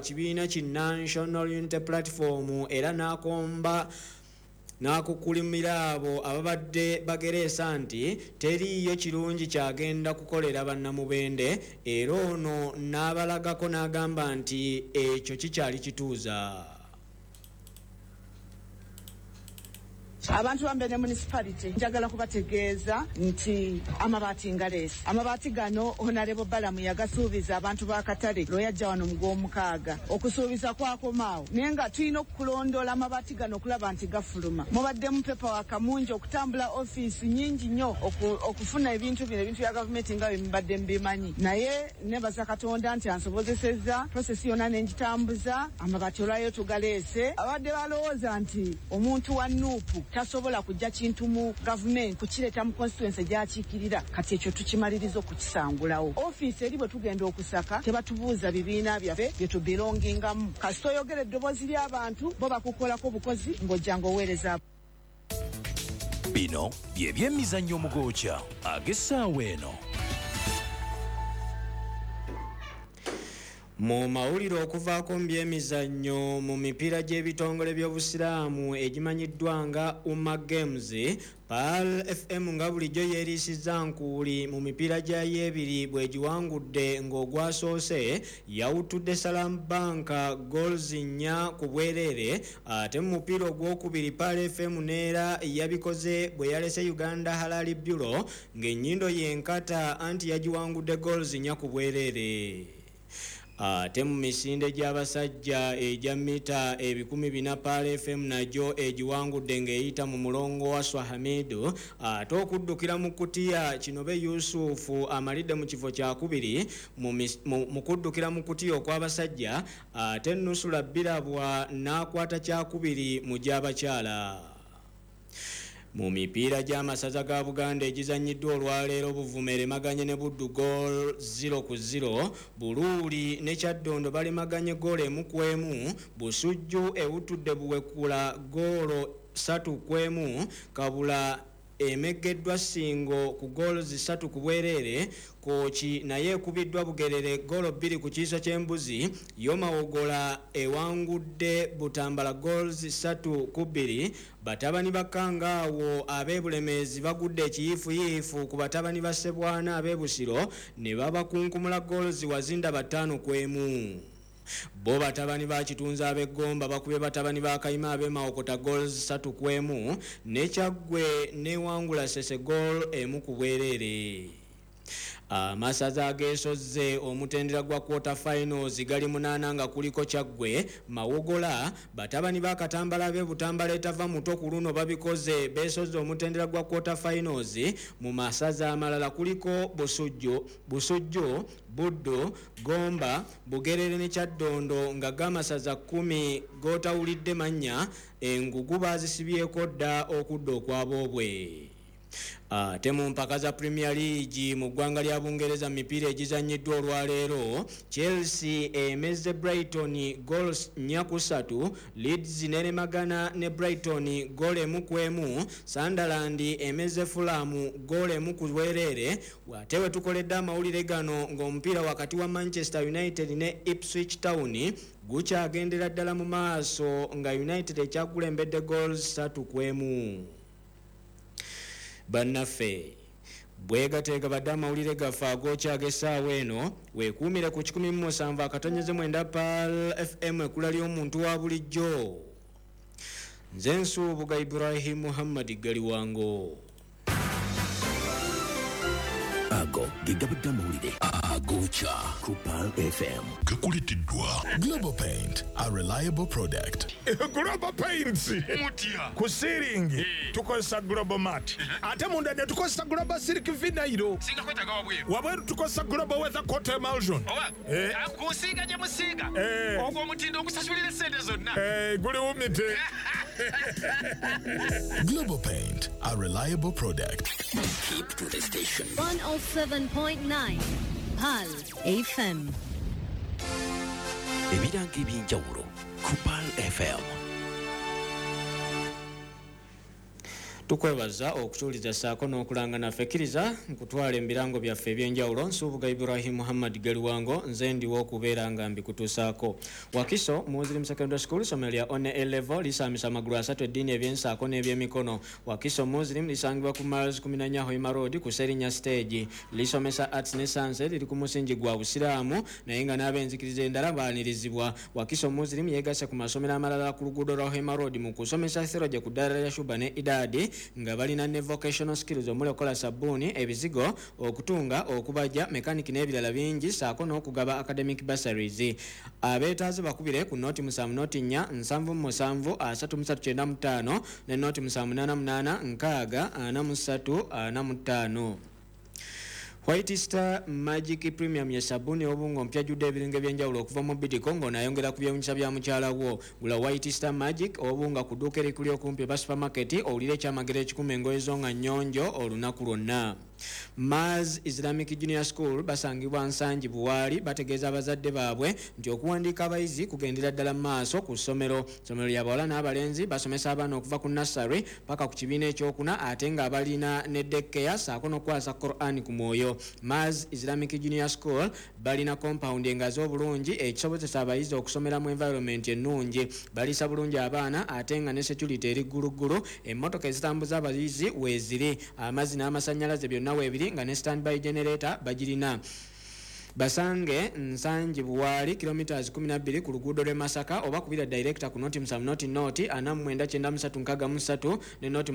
kibiina ki National Unity Platform era n'akukulimira abo ababadde bagereesa nti teriiyo kirungi kyagenda kukolera bannamubende era ono n'abalagako n'agamba nti ekyo kikyali kituuza. Abantu bambene municipality njagala kubategeeza nti amabaati ngaleese. Amabaati gano Honorable Balamu yagasuubiza abantu ba Katale lw'yajja wano mu Gwomukaaga. Okusuubiza kwakomaawo naye nga tulina okukulondoola amabaati gano okulaba nti gafuluma. Mubaddemu paperwork mungi okutambula ofiisi nyingi nnyo okufuna ebintu bya gavumenti nga bwe mubadde mubimanyi. Naye nebaza Katonda nti ansobozesezza prosesi yonna n'engitambuza amabaati olwayo tugaleese. Abadde balowooza nti omuntu wa Nuupu tasobola kujja kintu mu government kukireeta mu constituency gy'akiikirira kati ekyo tukimaliriza okukisangulawo. Ofiisi eri bwe tugenda okusaka tebatubuuza bibiina byaffe bye tubelongingamu. Kasita oyogera eddoboozi ly'abantu bo bakukolako obukozi ng'ojjanga oweereza. Bino bye by'emizannyo mugookya ag'essaawa eno. Mu mawulire okuvaako mu by'emizannyo mu mipiira gy'ebitongole by'obusiraamu egimanyiddwa nga Umma Games, PAL FM nga bulijjo yeeriisizza nkuuli mu mipiira gyayo ebiri bw'egiwangudde ng'ogwasoose yawuttudde Salam Bank goals 4 ku bwereere, ate mu mupiira ogwokubiri PAL FM neera yabikoze bwe yalese Uganda Halal Bureau ng'ennyindo yenkata anti yagiwangudde goals 4 ku bwereere. Ate mu misinde gy'abasajja egya mita 400 PAL FM najjo egiwangudde ng'eyita mu mulongo wa Swahamidu, ate okuddukira mu kutiya Kinobe Yusufu amalidde mu kifo kyakubiri mu kuddukira mu kutiya okw'abasajja, ate Nusula Birabwa n'akwata kyakubiri mu gy'abakyala. Mu mipiira gy'amasaza ga Buganda egizannyiddwa olwaleero Buvume lemaganye ne Buddu goal 0-0, Buluuli ne Kyaddondo balemaganye goal 1-1, Busujju ewuttudde Buwekula goal 3-1, Kabula emegeddwa Singo ku goals 3 ku bwereere, Kooki naye ekubiddwa Bugerere goal 2 ku kiiso ky'embuzi, Yomawogola ewangudde Butambala goals 3-2, batabani ba Kangaawo ab'Ebulemeezi bagudde ekiyiifuyiifu ku batabani ba Ssebwana ab'Ebusiro ne babakunkumula goals wazinda 5-1. Bo batabani ba Kitunzi ab'Egomba bakubye batabani ba Kayima ab'Emawokota goals 3-1, ne Kyaggwe newangula Sese goal 1 ku bwereere. Amasaza ageesozze omutendera gwa quarter finals gali 8 nga kuliko Kyaggwe, Mawogola, batabani ba Katambala ab'e Butambala etava muto ku luno babikoze beesozze omutendera gwa quarter finals. Mu masaza amalala kuliko Busujju, Buddu, Gomba, Bugerere ne Kyaddondo nga gamasaza 10 gotawulidde mannya, engugu bazisibyeko dda okudda okwaboobwe. Ate mu mpaka za Premier League mu ggwanga lya Bungereza mipiira egizannyiddwa olwaleero, Chelsea emezze Brighton goals 4-3, Leeds neremagana ne Brighton goal 1-1, Sunderland emezze Fulham goal 1 ku bwereere. Ate we tukoledde amawulire gano ng'omupiira wakati wa Manchester United ne Ipswich Town gukyagendera ddala mu maaso nga United ekyakulembedde goals 3-1. Bannaffe bwegateeka badde amawulire gaffe ag'okyaga essaawa eno, weekuumire ku 17 PAL FM ekkula ly'omuntu wa bulijjo. Nze Nsuubuga Ibrahim Muhammad Galiwango. Ago gigabadde amawulire ag'okya ku PAL FM. Gakulitiddwa Global Paint, a reliable product. Global Paints Mutia ku ceiling tukozesa Global Mat, ate munda ne tukozesa Global Silk Vinyl. singa kwetaga Wabweru tukozesa Global Weather Coat Emulsion. kusiiga gye musiiga ogwo omutindo okusasulira sente zonna guli wumite. Global Paint, a reliable product. Keep to the station. 107.9 PAL FM. Ebiranga ebyenjawulo ku PAL FM. Tukwebaza okutuuliza saako n'okulanga naffe kkiriza nkutwala ebirango byaffe eby'enjawulo. Nsuubuga Ibrahim Muhammad Galiwango nze ndiwo okubeera nga mbikutuusaako. Wakiso Muslim Secondary School somero lya One A-level lisaamisa amagulu 3 eddiini eby'ensaako n'ebyemikono. Wakiso Muslim lisangibwa ku Miles 14 Hoima Road ku Serinya Stage. Lisomesa arts ne science liri ku musingi gwa Busiraamu naye nga n'ab'enzikiriza endala baanirizibwa. Wakiso Muslim yeegase ku masomero amalala ku luguudo lwa Hoima Road mu kusomesa theology ku ddaala lya Shuba ne Idadi nga balina ne vocational skills omuli okola sabbuuni, ebizigo, okutunga, okubaja, mechanic n'ebirala bingi saako n'okugaba academic bursaries. Abeetaaze bakubire ku noti 747 ne noti 788 White Star Magic Premium ya sabuni obungo mpya judde ebirenge byenjawulo okuva mu Bidco ngo nayongera ku byewunyisa bya mukyala wo. Gula White Star Magic obunga ku dduuka erikuli okumpi ba supermarket owulire ekyamagero ekikumi engoye zo nga nnyonjo olunaku lwonna. Maz Islamic Junior School basangibwa Nsanji Buwali bategeeza abazadde baabwe nti okuwandiika abayizi kugendera ddala maaso ku ssomero lya bawala n'abalenzi basomesa abaana okuva ku nursery paka ku kibiina ekyokuna ate nga balina ne daycare saako n'okwasa Quran ku mwoyo. Maz Islamic Junior School balina compound engazi obulungi ekisobozesa abayizi okusomera mu environment ennungi. Balisa bulungi abaana ate nga ne security eri gguluggulu, emmotoka ezitambuza abayizi weeziri, amazzi n'amasannyalaze byonna weebiri nga ne standby generator bagirina. Basange Nsanji Buwali kilometers 12 ku luguudo lw'e Masaka oba kubira director ku noti 4993 ne noti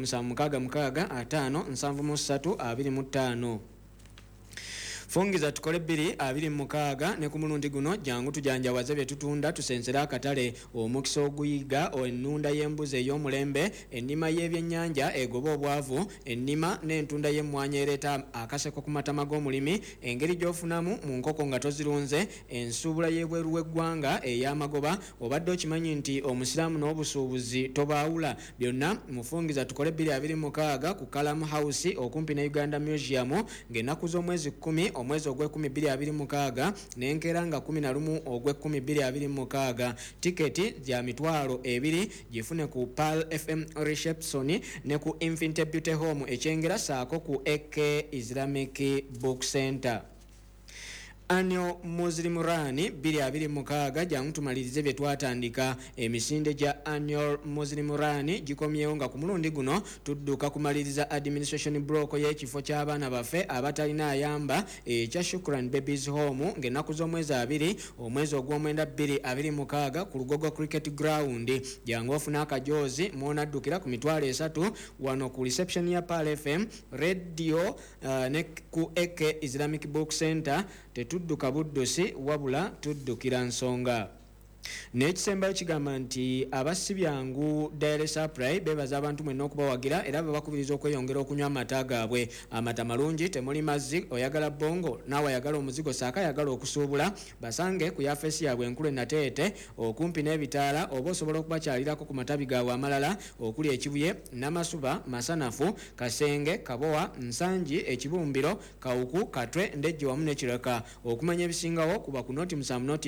7665 Fungiza tukole 226 ne ku mulundi guno jangu tujanjawaze bye tutunda tusensera akatale omukisa oguyiga ennunda y'embuzi ey'omulembe ennima y'ebyennyanja egoba obwavu ennima n'entunda y'emmwanyi ereeta akaseko ku matama g'omulimi engeri gy'ofunamu mu nkoko nga tozirunze ensuubula y'ebweru w'eggwanga ey'amagoba obadde okimanyi nti omusiraamu n'obusuubuzi tobaawula byonna mufungiza tukole 226 ku Kalamu House okumpi ne Uganda Museum ng'ennaku z'omwezi 10 omwezi ogw'E10 n'enkeera nga 11 ogw'E10 tiketi ya $200 gifune ku Pearl FM reception ne ku Infinite Beauty Home ekyengera saako ku AK Islamic Book Center. Annual Muslim Run 2026 jangu tumalirize bye twatandika. Emisinde gya Annual Muslim Run gikomyewo nga ku mulundi guno tudduka kumaliriza administration block y'ekifo ky'abaana baffe abatalina ayamba ekya Shukran Babies Home ng'ennaku z'omwezi 2 omwezi ogw'omwenda 2026 ku Lugogo Cricket Ground. Jangu ofuna akajoozi mw'onaddukira ku $300 wano ku reception ya Pearl FM radio ne ku AK Islamic Book Center. Tetudduka buddusi wabula tuddukira nsonga. N'ekisembayo kigamba nti abasibyangu Daily Supply bebaza abantu mwenna okubawagira era babakubiriza okweyongera okunywa amata gaabwe. Amata malungi, temuli mazzi, oyagala bongo naawe ayagala omuzigo saaka ayagala okusuubula basange ku yafeesi yaabwe enkulu enateete okumpi n'ebitaala oba osobola okubakyalirako ku matabi gaabwe amalala okuli ekibuye, Namasuba, Masanafu, Kasenge, Kabowa, Nsanji, Ekibumbiro, Kawuku, Katwe, Ndejje wamu n'Ekireka. Okumanya ebisingawo kuba ku noti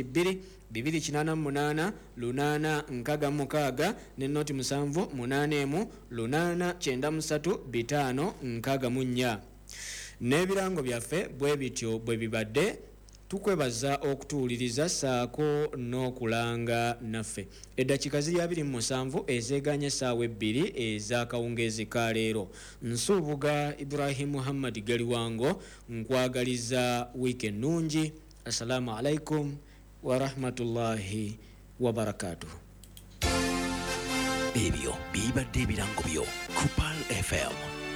288 8 ne noti 781 n'ebirango byaffe bwe bityo bwe bibadde. Tukwebaza okutuuliriza saako n'okulanga naffe. Eddakiika ziri 27 ezeeganya essaawa 2 ez'akawungeezi ka leero. Nsuubuga Ibrahim Muhammad Galiwango nkwagaliza wiiki ennungi. Assalamu alaikum wa rahmatullahi wa barakatuh. Ebyo bibadde ebirango byo ku Pearl FM.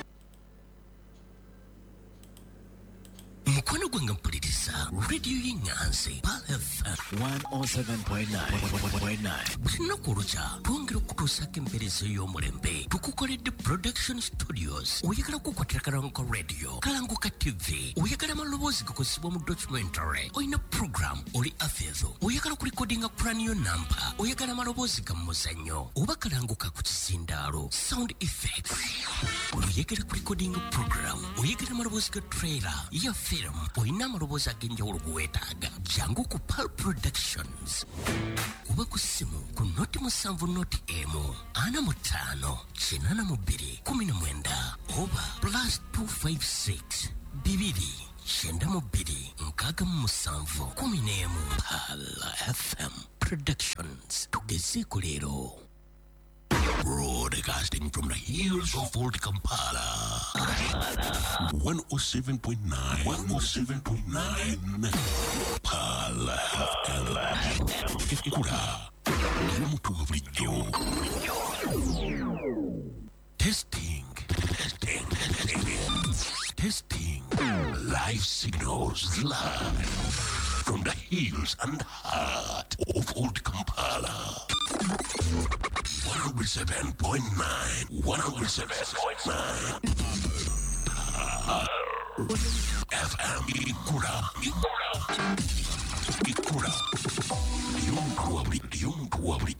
Mukwano gwange mpuliriza radio y'Enganzi Pearl FM 107.9. Lunaku olukya twongera okutuusako empeereza y'omulembe tukukoledde production studios. Oyagala okukwatira kalango ka radio, kalango ka TV, oyagala amaloboozi gakozesebwa mu documentary, oyina program oli affairs, oyagala okulikodinga plan yo number, oyagala amaloboozi ga muzannyo oba kalango ka ku kizindaalo sound effects, oyagala kulikodinga program, oyagala amaloboozi ga trailer ya film, oyina amaloboozi ag'enjawulo gweetaaga jangu ku Pearl Productions. Kuba ku simu ku noti musanvu noti emu ana mutano chinana mubiri 19 oba +256 bibiri shenda mubiri nkaga musanvu 11 Pal FM Productions tugeze kulero. Broadcasting from the hills of Old Kampala. 107.9. 107.9. Pal FM. Kura. Yomutu Vrijjo. Testing. Testing. Live signals live from the hills and heart of Old Kampala. 107.9. 107.9. FM Ikura. Yumkuwabli.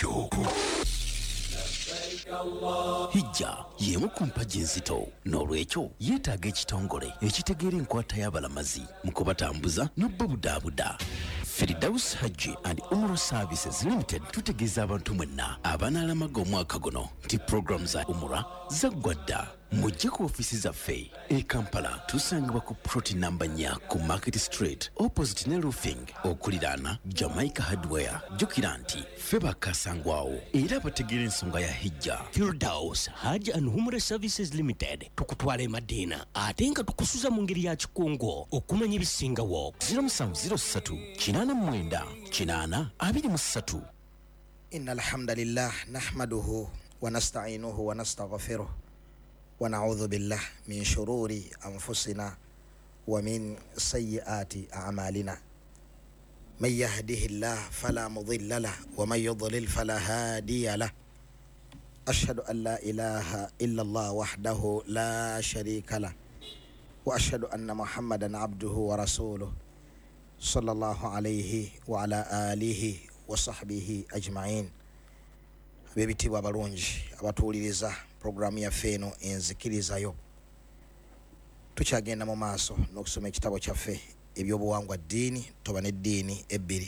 Hijja yemu kumpagi enzito n'olwekyo yeetaaga ekitongole ekitegeera enkwata y'abalamazi mu kubatambuza n'obbabudaabuda. Firdaus Hajji and Umrah Services Limited tutegeeza abantu mwenna abanaalamaga omwaka guno nti program za Umrah zaggwadda. Mujje ku ofisi zaffe e Kampala tusangibwa ku ploti namba 4 ku Market Street opposite ne roofing okuliraana Jamaica Hardware. Jjukira nti ffe bakasangwawo era bategeera ensonga ya hijja. Firdaus Hajji and Umrah Services Limited tukutwala Madiina ate nga tukusuza mu ngeri ya kikungo okumanya ebisingawo. 0703 Innal hamdalillah nahmaduhu wa nasta'inuhu wa nastaghfiruh wa na'udhu billah min shururi anfusina wa min sayyiati a'malina. Man yahdihillahu fala mudilla lahu wa man yudlil fala hadiya lahu. Ashhadu an la ilaha illa Allah wahdahu la sharika lahu wa ashhadu anna Muhammadan abduhu wa rasuluhu sallallahu alayhi wa ala alihi wa sahbihi ajma'in. Bebitibwa abalungi abatuuliriza programu yaffe eno enzikirizayo. Tukyagenda mu maaso n'okusoma ekitabo kyaffe ebyobuwangwa ddiini toba n'eddiini ebbiri.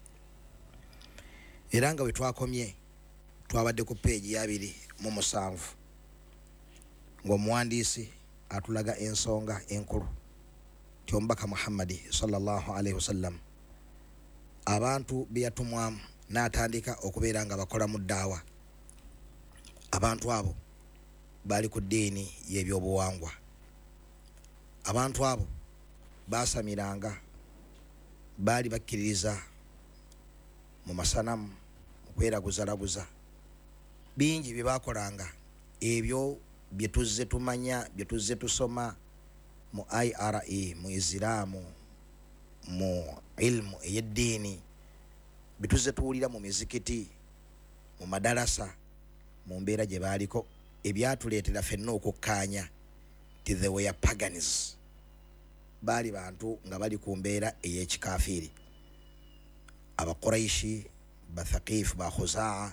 Era nga we twakomye twabadde ku peegi ya 27 ng'omuwandiisi atulaga ensonga enkulu ti omubaka Muhammadi sallallahu alayhi wasallam abantu be yatumwamu n'atandika okubeera nga bakola mu ddaawa. Abantu abo baali ku ddiini y'ebyobuwangwa. Abantu abo baasamiranga, baali bakkiririza mu masanamu, mu kweraguzalaguza. Bingi bye baakolanga ebyo bye tuzze tumanya, bye tuzze tusoma mu IRE, mu Isiraamu, mu ilmu ey'eddiini, bye tuzze tuwulira mu mizikiti, mu madarasa, mu mbeera gye baaliko, ebyatuleetera ffenna okukkaanya ti they were paganists. Baali bantu nga bali ku mbeera ey'ekikaafiiri. Abakuraishi, Bathaqiif, Bakhuzaa,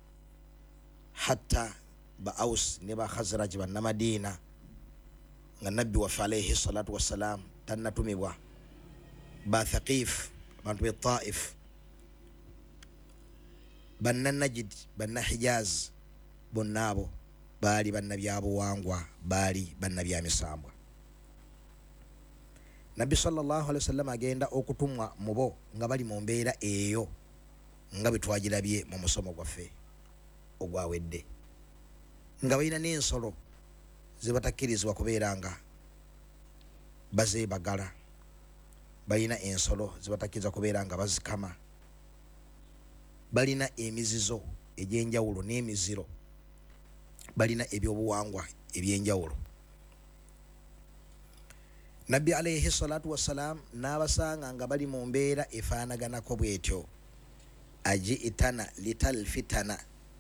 hatta ba Aus ne ba Khazraj bannamadiina nga nabbi waffe alayhi salatu wassalam tannatumibwa. Bathaqiif, abantu b'e Taif, banna Najid, banna Hijaz, bonna abo baali bannabyabuwangwa, baali bannabyamisambwa. Nabbi sallallahu alayhi wasallam agenda okutumwa mu bo nga bali mu mbeera eyo nga bwe twagirabye mu musomo gwaffe ogwawedde, nga balina n'ensolo ze batakkirizibwa kubeera nga bazeebagala, balina ensolo ze batakkirizibwa kubeera nga bazikama, balina emizizo egy'enjawulo n'emiziro, balina ebyobuwangwa eby'enjawulo. Nabbi alayhi salatu wassalam n'abasanga nga bali mu mbeera efaanaganako bw'etyo. Aji'tana litalfitana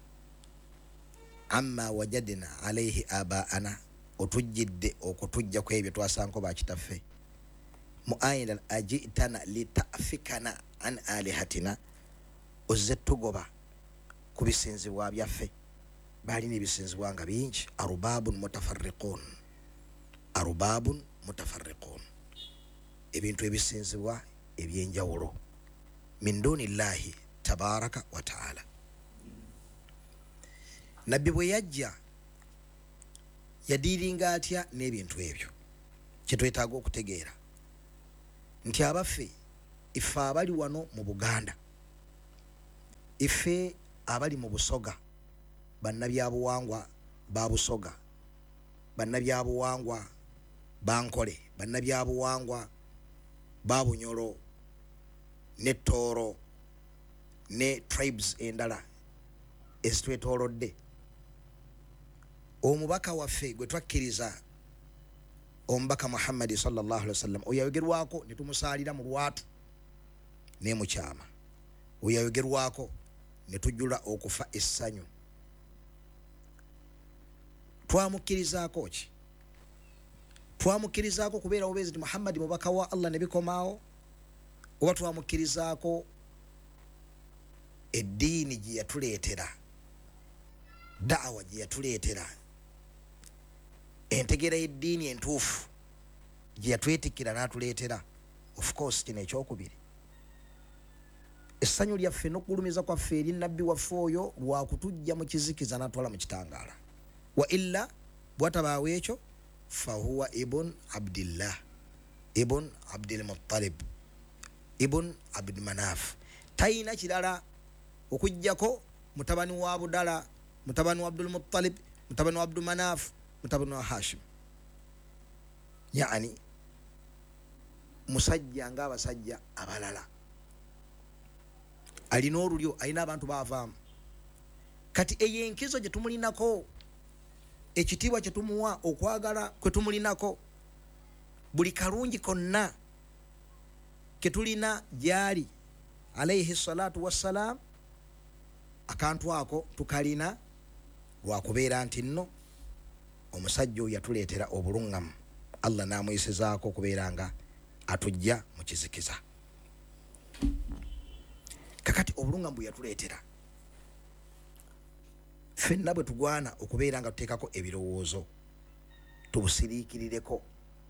amma wajadna alayhi abaana, otujjidde okutujja ku ebyo twasanko bakitaffe. Mu ayina aji'tana litafikana an alihatina, ozze tugoba ku bisinzibwa byaffe. Balina ebisinzibwa nga bingi. Arubabun mutafarriqun, arubabun mutafarriqun, ebintu ebisinzibwa ebyenjawulo min dunillahi tabaraka wa ta'ala, nabbi bwe yajja yadiiringa atya n'ebintu ebyo kyetwetaaga okutegeera nti abaffe ife abali wano mu Buganda, ife abali mu Busoga, bannabyabuwangwa ba Busoga, bannabyabuwangwa ba Nkole, bannabyabuwangwa ba Bunyoro ne Tooro ne tribes endala ezitwetoolodde, omubaka waffe gwe twakkiriza omubaka Muhammad sallallahu alaihi wasallam oyayogerwako ne tumusaalira mu lwatu ne mu kyama, oyayogerwako ne tujjula okufa essanyu. Twamukkirizaako ki? Twamukkirizaako kubeera obeezi nti Muhammad mubaka wa Allah ne bikomaawo, oba twamukkirizaako eddiini gye yatuleetera, da'wa gye yatuleetera, entegeera y'eddiini entuufu gye yatwetikkira n'atuleetera? Of course kino ekyokubiri. Essanyu lyaffe n'okugulumiza kwaffe eri nabbi waffe oyo lwa kutujja mu kizikiza n'atwala mu kitangaala. Wa illa bwatabaawo ekyo fahuwa ibn Abdillah ibn Abdul Muttalib ibn Abd Manaf, tayina kirala okujjako mutabani wa Abdala, mutabani wa Abdul Muttalib, mutabani wa Abdul Manaf, mutabani wa Hashim. Yaani musajja ng'abasajja abalala, alina olulyo, alina abantu baavaamu. Kati eyo enkizo gye tumulinako, ekitiibwa kye tumuwa, okwagala kwe tumulinako, buli kalungi konna ke tulina gy'ali alayhi salatu wassalaam, akantu ako tukalina lwakubeera nti nno omusajja oyo yatuleetera obuluŋŋamu, Allah n'amuyisizaako okubeera nga atujja mu kizikiza. Kakati obuluŋŋamu bwe yatuleetera, ffenna bwe tugwana okubeera nga tuteekako ebirowoozo tubusiriikirireko.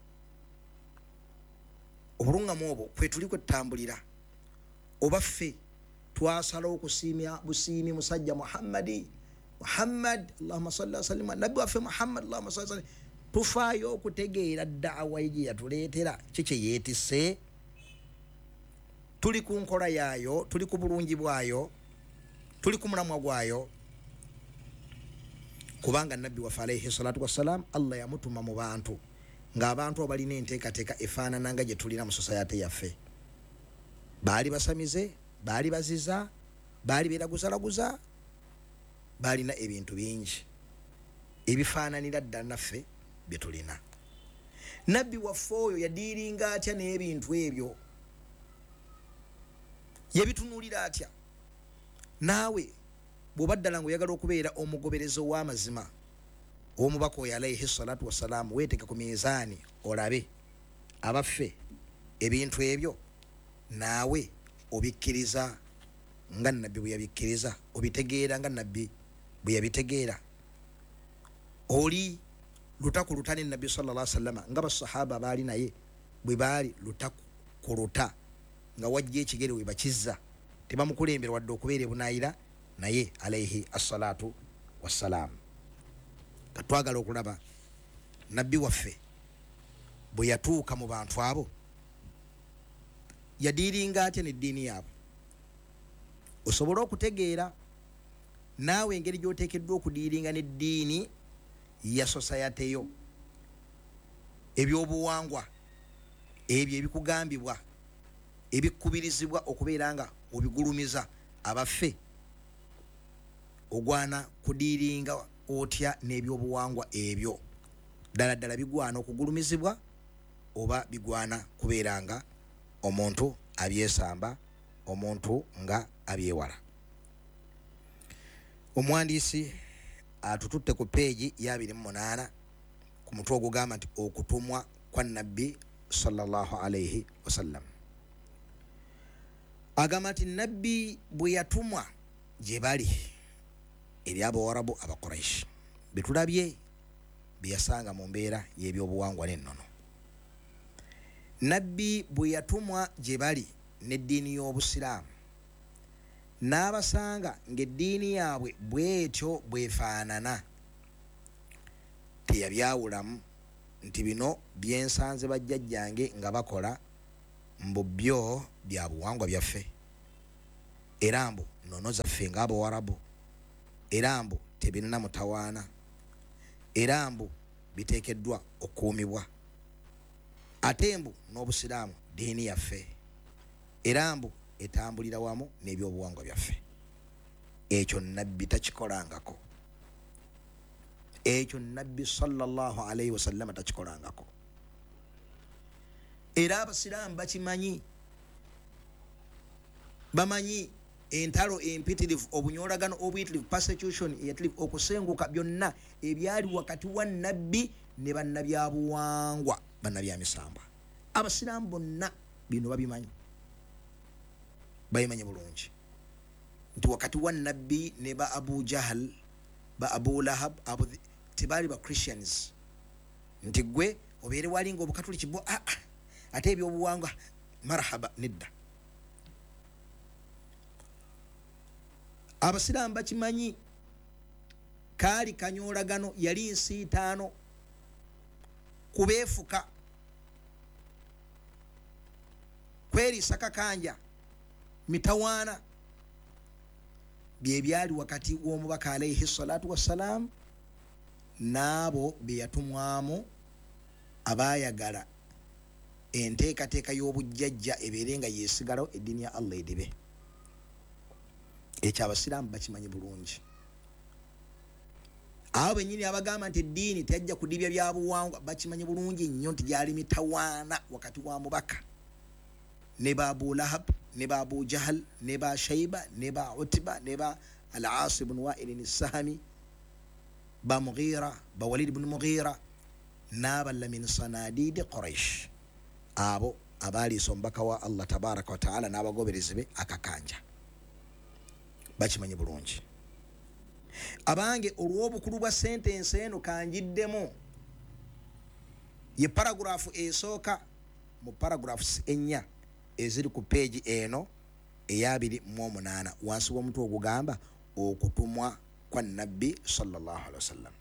Obuluŋŋamu obwo kwe tuli kwe tutambulira, oba ffe twasalawo okusiimya busiimi musajja Muhammad, Allahumma salli wa sallim, nabbi waffe Muhammad, Allahumma salli wa sallim, tufaayo okutegeera da'wa gye yatuleetera ki kye yeetisse, tuli ku nkola yaayo, tuli ku bulungi bwayo, tuli ku mulamwa gwayo. Kubanga nabbi waffe alayhi salatu wassalaam Allah yamutuma mu bantu ng'abantu abalina enteekateeka efaanana nga gye tulina mu society yaffe. Baali basamize, baali baziza, baali beeraguzalaguza, baalina ebintu bingi ebifaananira ddala naffe bye tulina. Nabbi waffe oyo yadiiringa atya n'ebintu ebyo? Yabitunuulira atya? Naawe bw'oba ddala ng'oyagala okubeera omugoberezi ow'amazima omubaka oyo alayhi salatu wassalaam, weeteke ku miizaani olabe abaffe ebintu ebyo naawe obikkiriza nga nabbi bwe yabikkiriza, obitegeera nga nabbi bwe yabitegeera. Oli lutaku luta ne nabbi sallallahu alaihi wasallam nga basahaba baali naye bwe baali lutaku ku luta, nga wajja ekigere we bakizza, tebamukulembera wadde okubeera ebunaayira naye alayhi assalatu wassalaam. Katwagala okulaba nabbi waffe bwe yatuuka mu bantu abo yadiiringa atya n'eddiini yaabwe. Osobola okutegeera naawe engeri gy'oteekeddwa okudiiringa n'eddiini ya society yo, ebyobuwangwa ebyo ebikugambibwa, ebikubirizibwa okubeera nga obigulumiza abaffe, ogwana kudiiringa otya n'ebyobuwangwa ebyo? Ddala ddala bigwana okugulumizibwa oba bigwana kubeera nga omuntu abyesamba, omuntu nga abyewala? Omuwandiisi atututte ku peegi ya 28 ku mutwe ogugamba nti okutumwa kwa nabbi sallallahu alayhi wasallam. Agamba nti nabbi bwe yatumwa gye bali eri Abawarabu Abakuraishi, betulabye byasanga mu mbeera y'ebyobuwangwa n'ennono. Nabbi bwe yatumwa gye bali n'eddiini y'Obusiraamu, n'abasanga ng'eddiini yaabwe bwetyo bwefaanana teyabyawulamu nti bino byensanze bajjajjange nga bakola mbu byo bya buwangwa byaffe era mbu nnono zaffe ng'Abawarabu era mbu tebirina mutawaana era mbu biteekeddwa okuumibwa ate mbu n'Obusiraamu ddiini yaffe era mbu etambulira wamu n'ebyobuwangwa byaffe. Ekyo nabbi takikolangako, ekyo nabbi sallallahu alayhi wasallam takikolangako. Era Abasiraamu bakimanyi, bamanyi entalo empitirivu, obunyolagano obuyitirivu, persecution eyatirivu, okusenguka byonna ebyali wakati wa nabbi ne bannabyabuwangwa, bannabyamisambwa. Abasiraamu bonna bino babimanyi, bayimanyi bulungi nti wakati wa nabbi ne ba Abu Jahal, ba Abu Lahab, tebaali ba Christians, nti gwe obeere wali nga Obukatoliki bo ate ebyobuwangwa marhaba nedda. Abasiraamu bakimanyi kaali kanyolagano, yali nsiitaano kubeefuka kweriisa kakanja mitawaana bye byali wakati w'omubaka alayhi salatu wassalam n'abo be yatumwamu abaayagala enteekateeka y'obujjajja ebeere nga yeesigalawo eddiini ya Allah edibe. Ekyo Abasiraamu bakimanyi bulungi. Abo bennyini abagamba nti eddiini teyajja kudibya bya buwangwa bakimanyi bulungi nnyo nti gyali mitawaana wakati wa mubaka ne ba Abu Lahab ne ba Abu Jahal ne ba Shayba ne ba Utba ne ba Al-As ibn Wa'il as-Sahmi ba Mughira ba Walid ibn Mughira n'aballa min sanadidi Quraish, abo abaaliisa omubaka wa Allah tabaraka wa ta'ala n'abagoberezi be akakanja, bakimanyi bulungi. Abange olw'obukulu bwa sentensi eno kanjiddemu ye paragraph esooka mu paragraphs ennya eziri ku page eno eya28 wansi w'omutwe ogugamba okutumwa kwa nabbi sallallahu alaihi wasallam.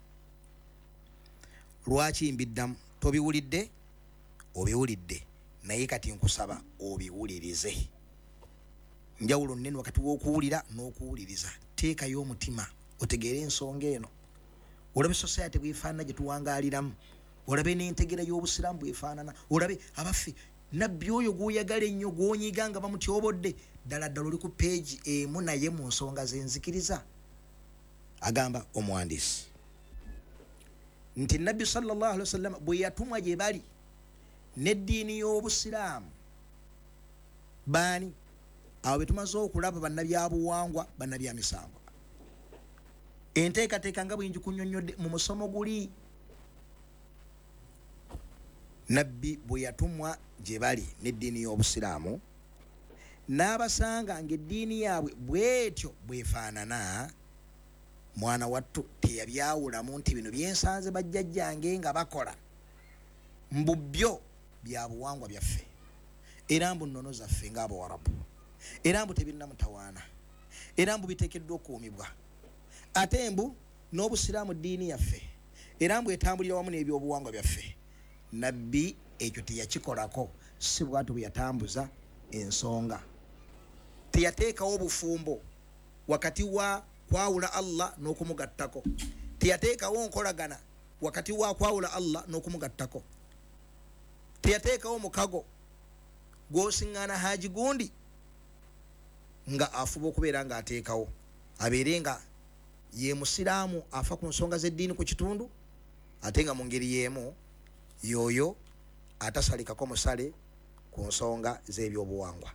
Lwaki mbiddamu? Tobiwulidde? Obiwulidde, naye kati nkusaba obiwulirize. Njawulo nnene wakati w'okuwulira n'okuwuliriza. Teekayo omutima otegeere ensonga eno. Olabe society bwefaanana gye tuwangaaliramu, olabe n'entegera y'Obusiraamu bwefaanana, olabe abaffe nabbi oyo gw'oyagala ennyo gw'onyiga nga bamutyobodde ddala ddala oli ku peegi emu naye mu nsonga z'enzikiriza. Agamba omuwandiisi nti nabbi sallallahu alaihi wasallam bwe yatumwa gye bali n'eddiini y'Obusiraamu baani abo betumaze okulaba bannabyabuwangwa, bannabyamisambwa. Enteekateeka nga bwe njikunyonnyodde mu musomo guli, nabbi bwe yatumwa gye bali n'eddiini y'Obusiraamu n'abasanga ng'eddiini yaabwe bwetyo bwefaanana, mwana wattu teyabyawulamu nti bino byensanze bajjajjange nga bakola mbu byo bya buwangwa byaffe era mbu nnono zaffe ng'Abawarabu era mbu tebirina mutawaana era mbu biteekeddwa okuumibwa ate mbu n'Obusiraamu ddiini yaffe era mbu etambulira wamu n'ebyobuwangwa byaffe. Nabbi ekyo teyakikolako, si bwatu bwe yatambuza ensonga. Teyateekawo obufumbo wakati wa kwawula Allah n'okumugattako, teyateekawo nkolagana wakati wa kwawula Allah n'okumugattako, teyateekawo mukago gw'osiŋŋaana haji gundi nga afuba okubeera ng'ateekawo abeere nga ye Musiraamu afa ku nsonga z'eddiini ku kitundu ate nga mu ngeri y'emu yoyo atasalikako musale ku nsonga z'ebyobuwangwa.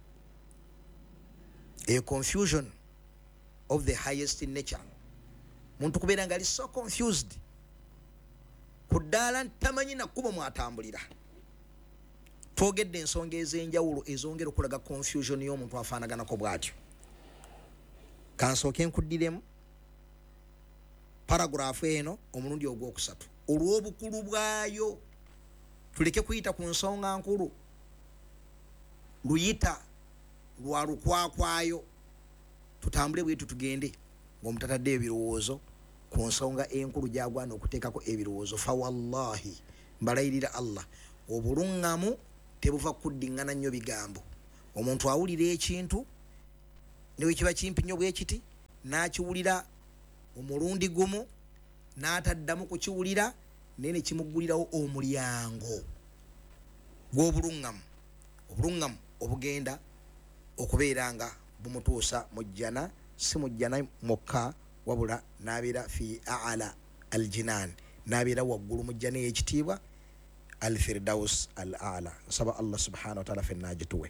A confusion of the highest nature. Muntu kubeera nga ali so confused ku ddaala tamanyi na kkubo mwatambulira. Twogedde ensonga ez'enjawulo ezongera okulaga confusion y'omuntu afaanaganako bw'atyo. Kansooke nkuddiremu paragraph eno omulundi ogwokusatu. Olw'obukulu bwayo tuleke kuyita ku nsonga nkulu, luyita lwa lukwakwayo, tutambule bwetu tugende ng'omutatadde ebirowoozo ku nsonga enkulu gyagwana okuteekako ebirowoozo. Fa wallahi mbalayirira Allah obuluŋŋamu tebuva kuddiŋŋana nnyo bigambo. Omuntu awulira ekintu ne bwe kiba kimpi nnyo bwe kiti n'akiwulira omulundi gumu n'ataddamu kukiwulira naye ne kimuggulirawo omulyango gw'obuluŋŋamu. Obuluŋŋamu obugenda okubeera nga bumutuusa mu jjana, si mu jjana mokka wabula n'abeera fi aala aljinan, n'abeera waggulu mu jjana ey'ekitiibwa al firdaus al aala. Nsaba Allah subhanahu wa ta'ala fenna agituwe.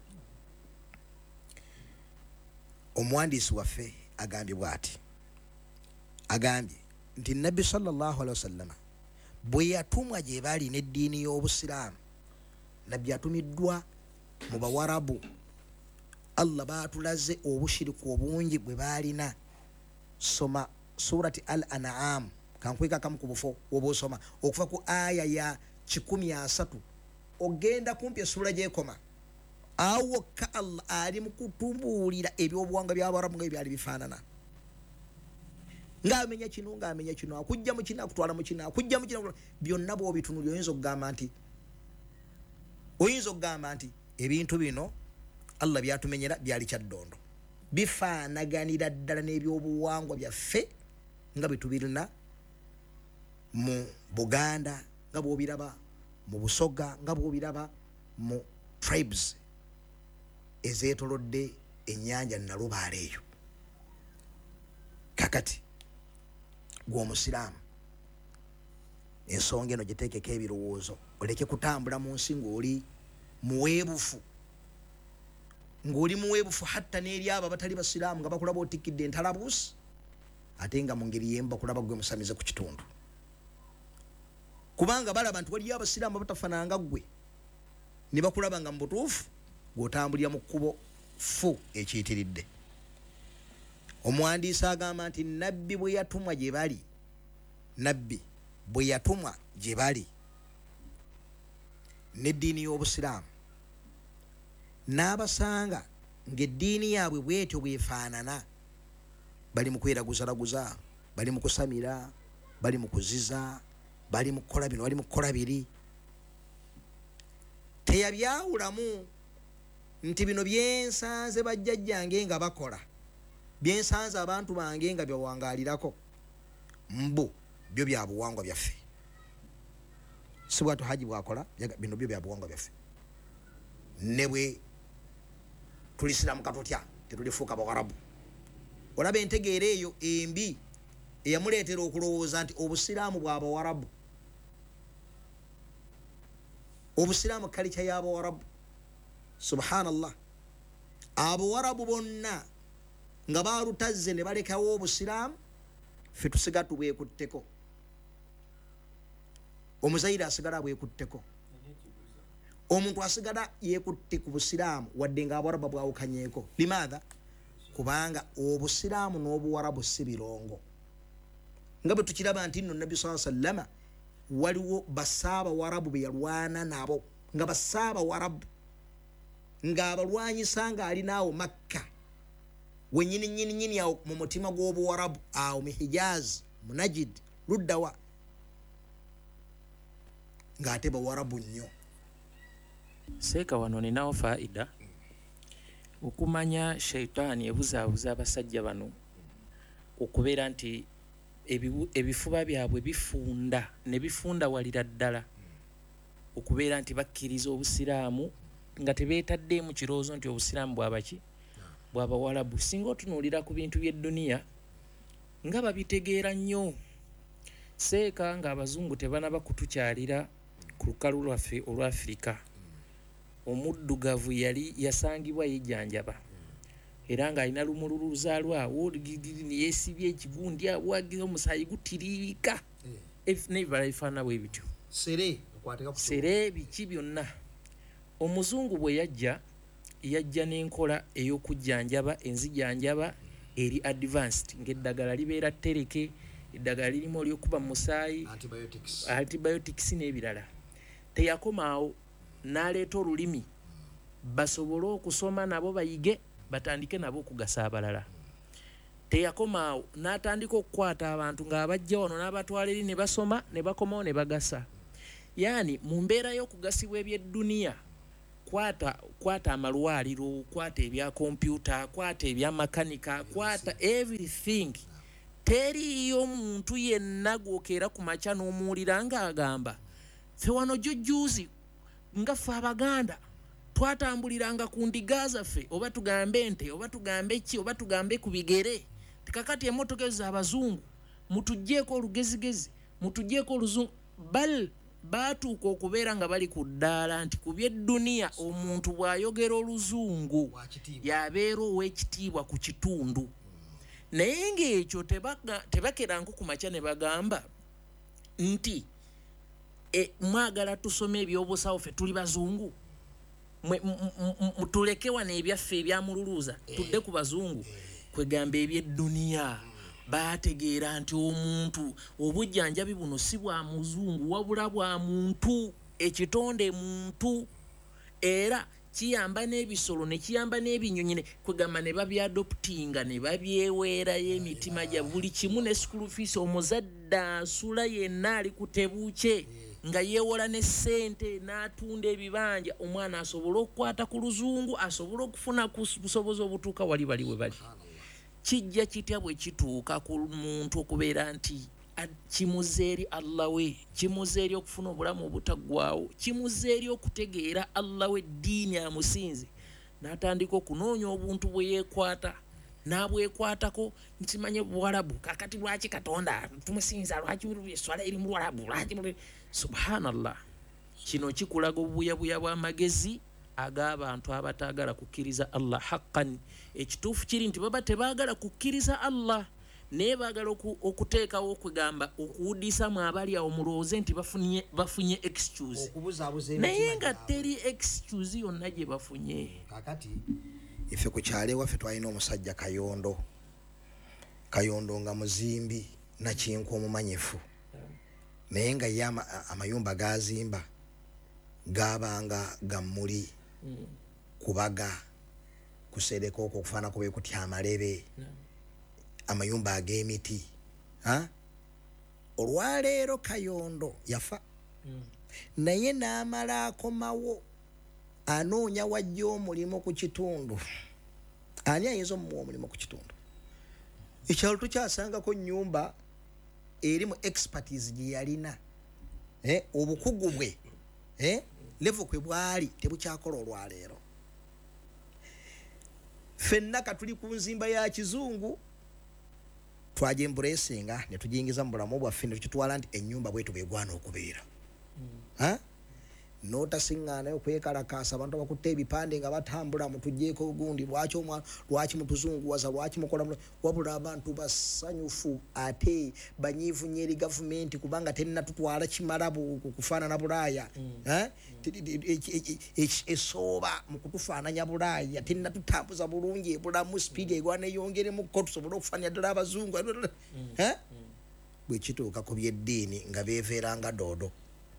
Omuwandiisi waffe agambye bw'ati, agambye nti Nabbi sallallahu alaihi wasallam bwe yatumwa gye baali n'eddiini y'Obusiraamu, Nabbi atumiddwa mu Bawarabu. Allah baatulaze obushiriku obungi bwe baalina. Soma surati Al-An'am, kankweka kamu ku bufo oba osoma okuva ku aya ya 13 ogenda kumpi esula gy'ekoma. Awo ka Allah ali mu kutumbuulira ebyobuwanga by'Abarabu nga byali bifaanana. Ng'amenya kino ng'amenya kino, akujja mu kino akutwala mu kino, akujja mu kino, byonna bw'obitunulira oyinza okugamba nti ebintu bino Allah byatumenyera byali kyaddondo, bifaanaganira ddala n'ebyobuwangwa byaffe nga bwe tubirina mu Buganda, nga bw'obiraba mu Busoga, nga bw'obiraba mu tribes ezeetolodde ennyanja Nalubaale eyo. Kakati gw'Omusiraamu ensonga eno giteekeko ebirowoozo, oleke kutambula mu nsi ng'oli muweebufu, hatta n'eri abo abatali Basiraamu nga bakulaba otikidde entalabuusi, ate nga mu ngeri y'emu bakulaba gwe musamize ku kitundu, kubanga balaba nti waliyo Abasiraamu abatafananga ggwe ne bakulaba nga mu butuufu gw'otambulira mu kkubo fu ekiyitiridde. Omuwandiisi agamba nti Nabbi bwe yatumwa gye bali n'eddiini y'Obusiraamu, n'abasanga ng'eddiini yaabwe bw'etyo bwefaanana, bali mu kweraguzaraguza, bali mu kusamira, bali mu kuziza, bali mu kukola bino, bali mu kukola biri. Teyabyawulamu nti bino byensanze bajjajjange nga bakola, byensanze abantu bange nga byawangaalirako, mbu byo bya buwangwa byaffe. Si bwatu Haji bwakola bino byo bya buwangwa byaffe. Ne bwe tulisiramuka tutya tetulifuuka Bawarabu. Olaba entegeera eyo embi eyamuleetera okulowooza nti Obusiraamu bwa Bawarabu, Obusiraamu kalicha y'Abawarabu. Subhanallah, Abawarabu bonna nga baalutazze ne balekawo Obusiraamu, ffe tusiga tubwekutteko. Omuzaire asigala bwekutteko, omuntu asigala yeekutte ku Busiraamu wadde nga Abawarabu bwawukanyeeko. Limaadha? Kubanga Obusiraamu n'Obuwarabu si birongo. Nga bwe tukiraba nti nno Nabbi sallallahu alaihi wasallam waliwo Basaabawarabu be yalwana nabo, nga Basaabawarabu ng'abalwanyisa ng'alinaawo Makka wenyini awo mu mutima gw'Obuwarabu, awo mu Hijaz, mu Najid, luddawa, ng'ate Bawarabu nnyo. Seeka wano ninawo faida okumanya shaitaani ebuzaabuza abasajja bano okubeera nti ebifuba byabwe bifunda ne bifunda walira ddala, okubeera nti bakkiriza Obusiraamu nga tebeetadde mu kirowoozo nti Obusiraamu bwabaki bw'Abawarabu. Singa otunuulira ku bintu by'edduniya nga babitegeera nnyo, seeka nga Abazungu tebanaba kutukyalira ku lukalu lwaffe olwa Afirika. Omuddugavu yali yasangibwa yejjanjaba era ng'alina lumululu luzaalwawo yeesibye ekigundi awagira omusaayi gutiririka n'ebibala bifaanana bwe bityo, sere biki byonna. Omuzungu bwe yajja n'enkola ey'okujjanjaba, enzijanjaba eri advanced, ng'eddagala libeera ttereke, eddagala lirimu olyokuba mu musaayi, antibiotics n'ebirala. Teyakomaawo, n'aleeta olulimi basobole okusoma nabo bayige, batandike nabo okugasa abalala. teyakoma n'atandika okukwata abantu ng'abajja wano n'abatwala eri ne basoma ne bakomawo ne bagasa. Yani mu mbeera y'okugasibwa eby'edduniya, kwata amalwaliro, kwata ebya kompyuta, kwata ebya makanika, kwata everything. Teriyo muntu yenna gwokeera ku makya n'omuwulira ng'agamba ffe wano jjujjuuzi nga ffe Abaganda twatambuliranga ku ndiga zaffe, oba tugambe ente, oba tugambe ki, oba tugambe ku bigere. Kakati emmotoka z'Abazungu mutuggyeko olugezigezi, mutuggyeko oluzungu. Baatuuka okubeera nga bali ku ddaala nti ku by'edduniya omuntu bw'ayogera oluzungu yabeera ow'ekitiibwa ku kitundu. Naye ng'ekyo tebakeranko ku makya ne bagamba nti mwagala tusome ebyobusawo ffe tuli Bazungu, tuleke wano ebyaffe ebyamululuuza tudde ku Bazungu. Kwegamba eby'edduniya baategeera nti omuntu obujjanjabi buno si bwa Muzungu wabula bwa muntu, ekitonde muntu, era kiyamba n'ebisolo ne kiyamba n'ebinyonyi. Kwegamba ne babyadoptinga ne babyeweerayo emitima gya buli kimu ne school fees. Omuzadde asula yenna ali ku tebuuke nga yeewola ne ssente n'atunda ebibanja, omwana asobola okukwata ku luzungu, asobola okufuna ku busobozi obutuuka wali bali we bali. Kijja kitya bwe kituuka ku muntu okubeera nti kimuze eri Allah we, kimuze eri okufuna obulamu obutaggwaawo, kimuze eri okutegeera Allah we ddiini amusinze, n'atandika okunoonya obuntu bwe yeekwata n'abwekwatako. Ntimanye Buwarabu, kakati lwaki Katonda tumusinza, lwaki eswala eri mu Luwarabu, lwaki subhanallah. Kino kikulaga obuyabuya bw'amagezi ag'abantu abataagala kukkiriza Allah haqqan. Ekituufu kiri nti baba tebaagala kukkiriza Allah, naye baagala okuteekawo okugamba okuwuddisaamu abali awo mulowooze nti bafunye excuse, naye nga teri excuse yonna gye bafunye. Kakati ife ku kyalo ewaffe twalina omusajja Kayondo nga muzimbi nakinku omumanyifu, naye nga ye amayumba gazimba gabanga gammuli kubaga kusereka okwo okufaana kube kutya amalebe, amayumba ag'emiti. Olwaleero Kayondo yafa, naye n'amala akomawo anoonya wajja omulimu ku kitundu. Ani ayinza omuwa omulimu ku kitundu? Ekyalo tukyasangako nnyumba erimu expertise gye yalina, obukugu bwe, level kwe bwali tebukyakola olwaleero. Ffenna katuli ku nzimba ya kizungu twagimbulesinga ne tugiyingiza mu bulamu bwaffe ne tukitwala nti ennyumba bwetu bwegwana okubeera. N'otasiŋŋaana okwekalakaasa abantu abakutte ebipande nga batambula mutuggyeko ogundi, lwaki mutuzunguwaza, lwaki mukola, wabula abantu basanyufu ate banyiivu nnyo eri gavumenti kubanga tennatutwala kimala kufaanana Bulaaya. Esooba mu kutufaananya Bulaaya, tennatutambuza bulungi ebulamu, sipiidi egwana eyongeremukko tusobole okufaananya ddala Abazungu. Bwe kituuka ku by'eddiini nga beeveeranga doodo,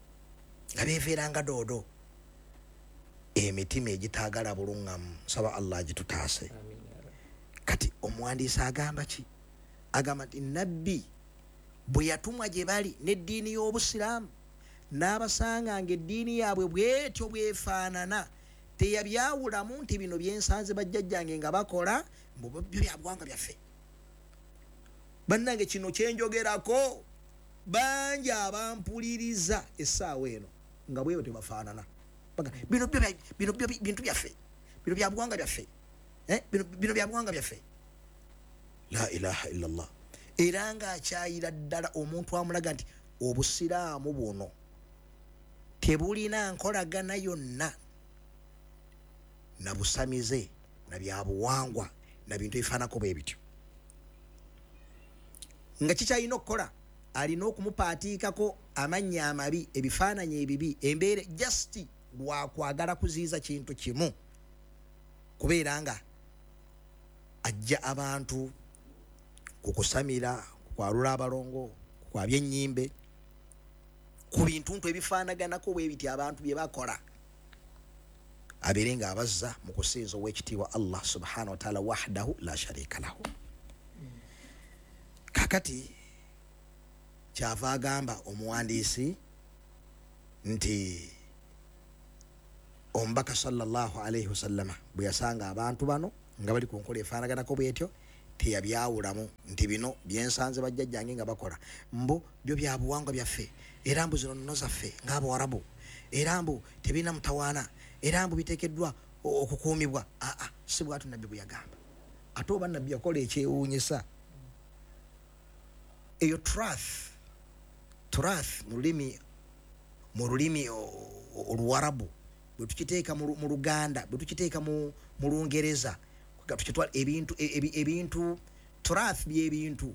emitima egitaagala bulungamu. Saba Allah agitutaase. Kati omuwandiisi agamba ki? Agamba nti nabbi bwe yatumwa gye bali n'eddiini y'Obusiraamu n'abasanga ng'eddiini yaabwe bwetyo bwefaanana, teyabyawulamu nti bino byensanze bajjajjange nga bakola byo bya bwanga byaffe. Bannange kino kyenjogerako bangi abampuliriza essaawa eno nga bweyo tebafaanana. Bino bintu byaffe, bino bya bwanga byaffe, bino bya bwanga byaffe. La ilaha illallah. Era ng'akyayira ddala omuntu amulaga nti Obusiraamu buno tebulina nkolagana yonna na busamize na byabuwangwa na bintu ebifaanako bwe bityo. Nga kikyalina okukola, alina okumupaatiikako amannya amabi, ebifaananyi ebibi, embeera just lwakwagala kuziiza kintu kimu, kubeera nga ajja abantu ku kusamira, kwalula abalongo, kwabya ennyimbe, ku bintu ebifaanaganako bwe biti abantu bye bakola, abeere ng'abazza mu kusinza ow'ekitiibwa Allah subhanahu wa ta'ala wahdahu la sharika lahu. kakati kyava agamba omuwandiisi nti omubaka sallallahu alaihi wasallama bwe yasanga abantu bano nga bali ku nkola efaanaganako bwetyo teyabyawulamu nti bino byensanze bajjajjange nga bakola mbu byo byabuwangwa byaffe era mbu zino nno zaffe ng'abawarabu era mbu tebirina mutawaana era mbu biteekeddwa okukuumibwa si bwatu nabbi bwe yagamba ate oba nabbi yakola ekyewuunyisa eyo turath mu lulimi oluwarabu bwe tukiteeka mu luganda bwe tukiteeka mu lungereza tukitwala ebintu turath byebintu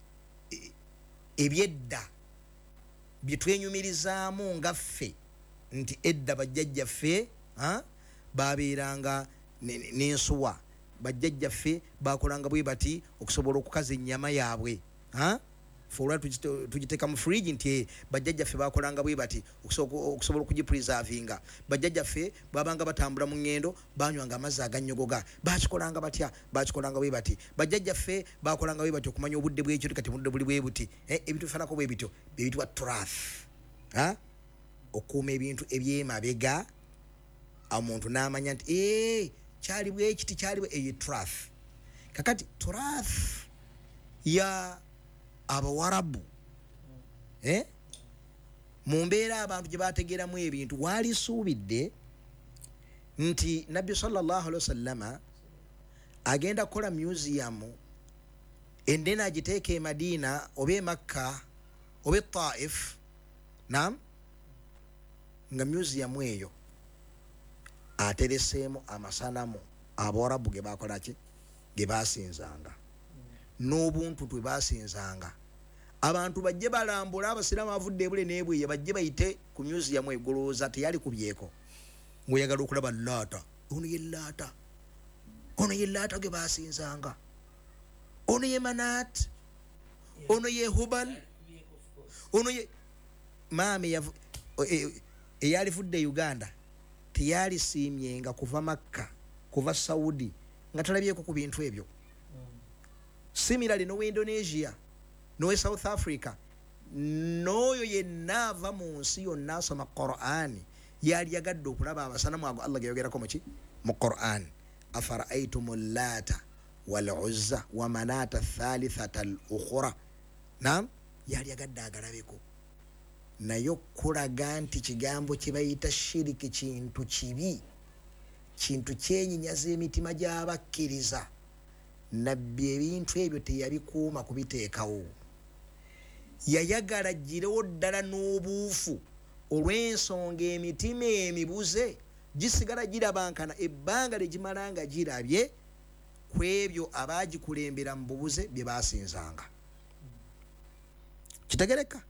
ebyedda bye twenyumirizaamu nga ffe nti edda bajjajjaffe babeeranga n'ensuwa bajjajjaffe bakolanga bwe bati okusobola okukaza ennyama yaabwe for tugiteeka mu fridge nti bajjajjaffe bakolanga bwe bati okusobola okugipreservinga bajjajjaffe babanga batambula mu ngendo banywanga amazzi agannyogoga bakikolanga batya bakikolanga bwe bati bajjajjaffe bakolanga bwe bati okumanya obudde bw'ekyo kati budde buli bwe buti ebitufaanako bwe bityo bye bitwa turath okuuma ebintu ebyemabega omuntu n'amanya nti kyali bwe kiti kyali bwe eyo turath kakati turath ya abawarabu mu mbeera abantu gye bategeeramu ebintu waali suubidde nti nabbi sallallahu alaihi wasallama agenda kukola museum endena agiteeka e Madina oba e Makka oba e Taif nga museum eyo atereseemu amasanamu abawarabu ge bakolaki ge basinzanga n'obuntu twe basinzanga abantu bajje balambula abasiraamu avudde ebule n'ebweya bajje bayite ku museum egolooza teyali kubyeko ng'oyagala okulaba laata ono ye laata ge basinzanga ono ye Manat ono ye Hubal ono ye maame eyalifudde Uganda teyalisiimyenga kuva Makka kuva Saudi nga talabyeko ku bintu ebyo similarly n'owe Indonesia n'owe South Africa n'oyo yenna ava mu nsi yonna asoma Qur'ani yali yagadde okulaba amasanamu ago Allah geyogerako muki mu Qur'an afara'aytumu llata wal uzza wa manata thalithata al ukhra yali yagadde agalabeko naye okulaga nti kigambo kye bayita shiriki kintu kibi kintu kyenyinyaza emitima gy'abakkiriza nabbi ebintu ebyo teyabikuuma kubiteekawo yayagala girewo ddala n'obuufu olw'ensonga emitima emibuze gisigala girabankana ebbanga lyegimala nga girabye ku ebyo abaagikulembera mu bubuze bye basinzanga kitegereka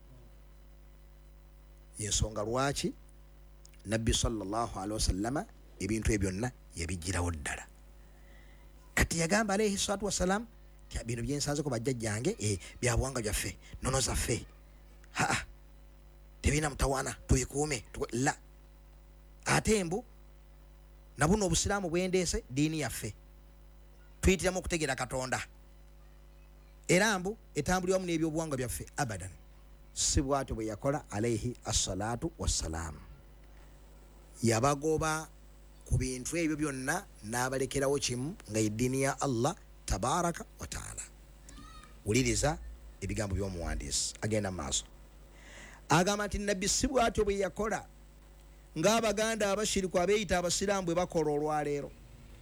yensonga lwaki nabbi sallallahu alaihi wasallama ebintu ebyo byonna yabigirawo ddala kati yagamba alayhi salatu wassalam bino byensanze ko bajjajjange byabuwanga byaffe nono zaffe tebina mutawaana tubikuume la ate mbu nabuno obusiraamu bwendeese diini yaffe tuyitiramu okutegeera Katonda era mbu etambulirwamu n'ebyobuwangwa byaffe abadan si bwatyo bwe yakola alayhi assalatu wassalam yabagoba ku bintu ebyo byonna n'abalekerawo kimu nga eddiini ya Allah tabaraka wa taala wuliriza ebigambo by'omuwandiisi agenda maaso agamba nti nabbi si bwatyo bwe yakola ng'abaganda abashiriku abeeyita abasiraamu bwe bakola olwaleero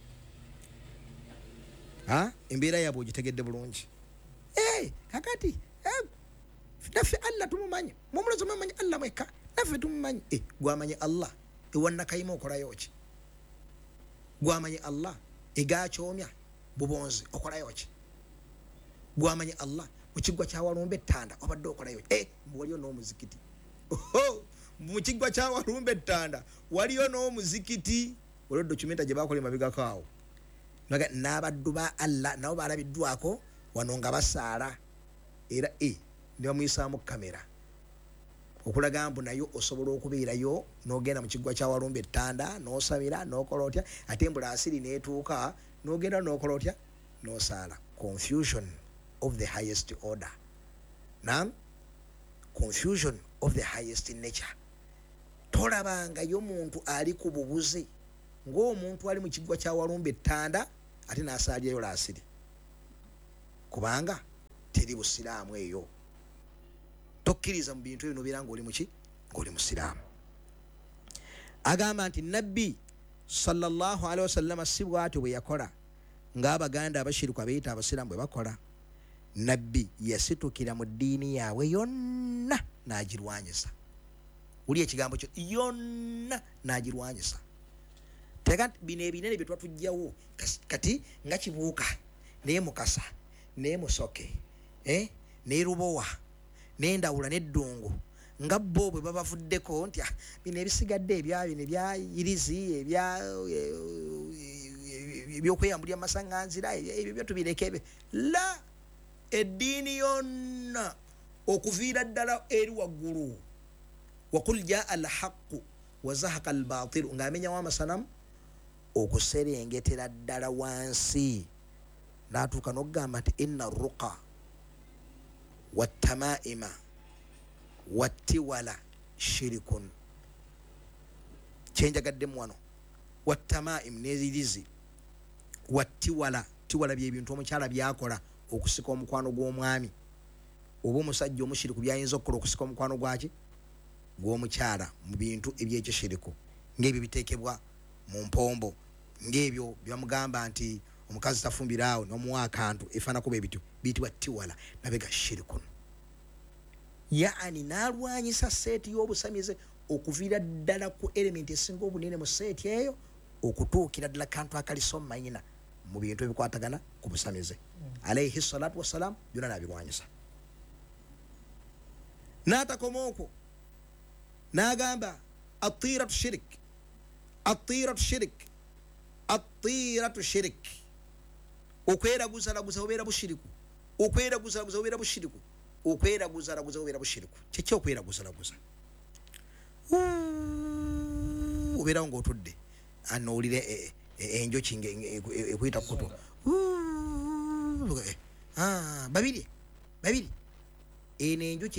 embeera yabwe ogitegedde bulungi kakati naffe Allah tumumanyi mumulozo mumanyi Allah mwekka naffe tumumanyi gwamanyi Allah ewannakayima okolayo ki gwamanyi Allah egakyomya bubonzi okolayo ki gwamanyi Allah mukiggwa kyawalumba ettanda obadde okolayo waliyo n'omuzikiti mukiggwa kyawalumba ettanda waliyo n'omuzikiti waliyo documenta gye bakola emabegako awo n'abaddu ba Allah nabo balabiddwako wano nga basaala era ne bamuyisaamu kamera okulaga mbu nayo osobola okubeerayo n'ogenda mu kiggwa kyawalumba ettanda n'osabira n'okola otya ate mbula asiri n'etuuka n'ogenda n'okola otya n'osaala confusion of the highest order nam confusion of the highest nature. Tolabangayo muntu ali ku bubuzi ng'omuntu ali mu kiggwa kya Walumbe Ttanda ate n'asaalyayo laasiri, kubanga teri busiraamu eyo. Tokkiriza mu bintu ebyo nobeera ng'oli muki, ng'oli musiraamu. Agamba nti nabbi sallallahu alaihi wasallam si bw'atyo bwe yakola ng'Abaganda abashiriku abeeyita abasiraamu bwe bakola. Nabbi yasitukira mu ddiini yaabwe yonna n'agirwanyisa. Uli ekigambo kyo yonna n'agirwanyisa. Tega bino ebinene bye twatujjawo kati nga Kibuuka ne Mukasa ne Musoke ne Rubowa ne Ndawula ne Ddungu nga bo bwe babavuddeko nti bino ebisigadde ebya Irizi ebyokweyambulya amasaŋŋanzira ebyo byo tubireke. La eddiini yonna okuviira ddala eri waggulu. Wakul jaa alhaqu wa zahaqa albatilu ng'amenyawo amasanamu okuserengetera ddala wansi n'atuuka n'okugamba nti inna ruqa wattamaima wattiwala shirikun. Kyenjagaddemu wano wattamaim n'ezirizi wattiwala, tiwala byebintu omukyala byakola okusika omukwano gw'omwami oba omusajja omushiriku byayinza okukola okusika omukwano gwaki gw'omukyala mu bintu ebyekishiriku ng'ebyo biteekebwa mu mpombo, ng'ebyo byamugamba nti omukazi tafumbiraawo n'omuwa akantu efaanako bwe bityo biyitibwa tiwala nabega shirikun. Yaani n'alwanyisa seeti y'obusamize okuviira ddala ku elementi esinga obunene mu seeti eyo okutuukira ddala kantu akaliso mayina mu bintu ebikwatagana ku busamize. Alayhi salatu wassalam byonna n'abirwanyisa. N'atakoma okwo n'agamba attiratu shirik, attiratu shirik, attiratu shirik. Okweraguza obeera bushiriku, okweraguza obeera bushiriku, okweraguza obeera bushiriku. Kiki okweraguza? Obeerawo ng'otudde anoolire enjoki ekuyita kuto babiri eno enjoki